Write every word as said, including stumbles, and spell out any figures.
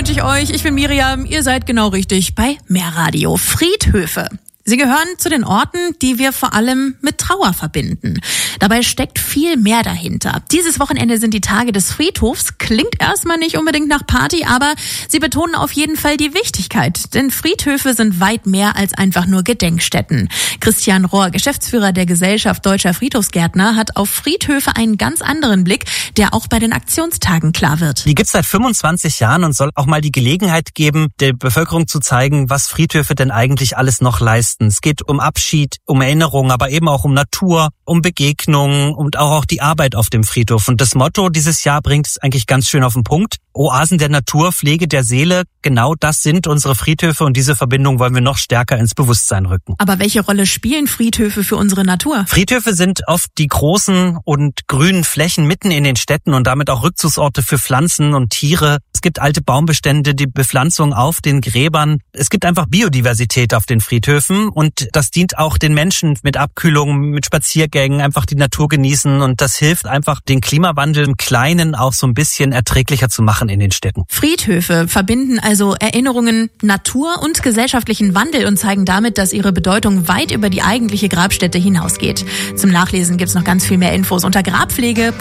wünsche ich euch. Ich bin Miriam. Ihr seid genau richtig bei Mehrradio. Friedhöfe. Sie gehören zu den Orten, die wir vor allem mit Trauer verbinden. Dabei steckt viel mehr dahinter. Dieses Wochenende sind die Tage des Friedhofs. Klingt erstmal nicht unbedingt nach Party, aber sie betonen auf jeden Fall die Wichtigkeit. Denn Friedhöfe sind weit mehr als einfach nur Gedenkstätten. Christian Rohr, Geschäftsführer der Gesellschaft Deutscher Friedhofsgärtner, hat auf Friedhöfe einen ganz anderen Blick, der auch bei den Aktionstagen klar wird. Die gibt's seit fünfundzwanzig Jahren und soll auch mal die Gelegenheit geben, der Bevölkerung zu zeigen, was Friedhöfe denn eigentlich alles noch leisten. Es geht um Abschied, um Erinnerung, aber eben auch um Natur, um Begegnungen und auch, auch die Arbeit auf dem Friedhof. Und das Motto dieses Jahr bringt es eigentlich ganz schön auf den Punkt. Oasen der Natur, Pflege der Seele, genau das sind unsere Friedhöfe und diese Verbindung wollen wir noch stärker ins Bewusstsein rücken. Aber welche Rolle spielen Friedhöfe für unsere Natur? Friedhöfe sind oft die großen und grünen Flächen mitten in den Städten und damit auch Rückzugsorte für Pflanzen und Tiere. Es gibt alte Baumbestände, die Bepflanzung auf den Gräbern. Es gibt einfach Biodiversität auf den Friedhöfen und das dient auch den Menschen mit Abkühlung, mit Spaziergängen, einfach die Natur genießen und das hilft einfach, den Klimawandel im Kleinen auch so ein bisschen erträglicher zu machen in den Städten. Friedhöfe verbinden also Erinnerungen, Natur und gesellschaftlichen Wandel und zeigen damit, dass ihre Bedeutung weit über die eigentliche Grabstätte hinausgeht. Zum Nachlesen gibt's noch ganz viel mehr Infos unter grabpflege